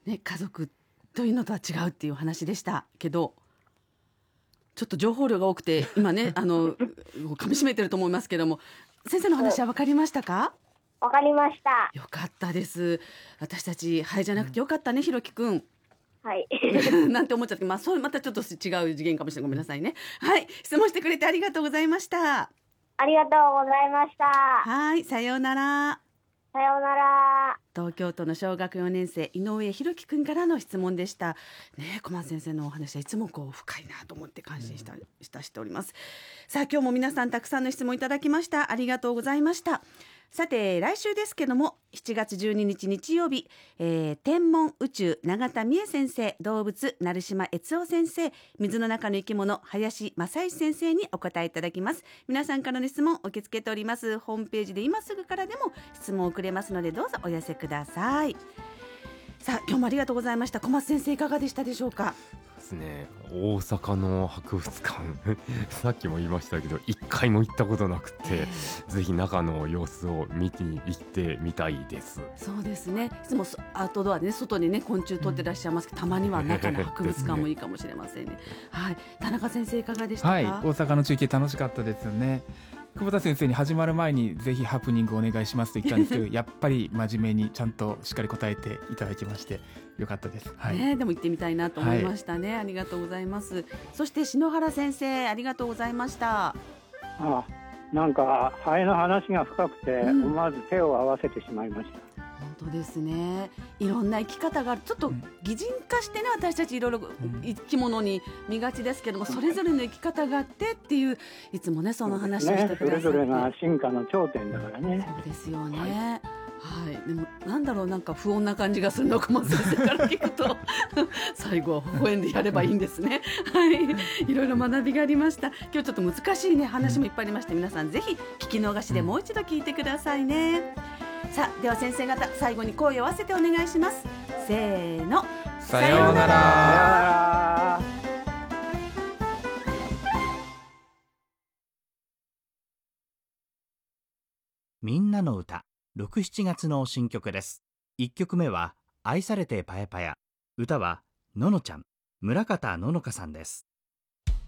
ね、家族というのとは違うっていう話でしたけど、ちょっと情報量が多くて今ね噛み締めてると思いますけども、先生の話は分かりましたか？ わかりました。 よかったです。私たちはいじゃなくてよかったね、ひろきくんはいなんて思っちゃって、まあそうまたちょっと違う次元かもしれない、ごめんなさいね。はい、質問してくれてありがとうございました。 ありがとうございました。 はい、さようなら。 さようなら。 東京都の小学4年生井上弘樹くんからの質問でしたね。小松先生のお話はいつもこう深いなと思って感心しております。さあ今日も皆さんたくさんの質問いただきました。ありがとうございました。さて来週ですけども7月12日日曜日、天文宇宙永田美恵先生、動物成島悦夫先生、水の中の生き物林正石先生にお答えいただきます。皆さんからの質問受け付けております。ホームページで今すぐからでも質問をくれますのでどうぞお寄せください。さあ今日もありがとうございました。小松先生いかがでしたでしょうか？ ですね、大阪の博物館さっきも言いましたけど一回も行ったことなくて、ぜひ中の様子を見に行ってみたいです。 そうですね、いつもアウトドアで、ね、外にね昆虫取ってらっしゃいますけど、たまには中の博物館もいいかもしれませんね。はい、田中先生いかがでしたか？ はい、大阪の中継楽しかったですよね。久保田先生に始まる前にぜひハプニングお願いしますと言ったんですけどやっぱり真面目にちゃんとしっかり答えていただきましてよかったです。はい、 ね、でも行ってみたいなと思いましたね。はい、ありがとうございます。そして篠原先生ありがとうございました。 なんかハエの話が深くて、思わず手を合わせてしまいました。 本当ですね。いろんな生き方がある。ちょっと擬人化してね、私たちいろいろ生き物に見がちですけども、それぞれの生き方があってっていう、いつもねその話をしてくださって、 それぞれが進化の頂点だからね。 そうですよね。はい、でもなんだろう、なんか不穏な感じがするの小松先生から聞くと最後は微笑んでやればいいんですね。はい、いろいろ学びがありました。今日ちょっと難しいね話もいっぱいありまして、皆さんぜひ聞き逃しでもう一度聞いてくださいね。さあでは先生方最後に声を合わせてお願いします。せーの、 さようなら。 みんなの歌6、7月の新曲です。1曲目は愛されてパヤパヤ、歌はののちゃん、村方ののかさんです。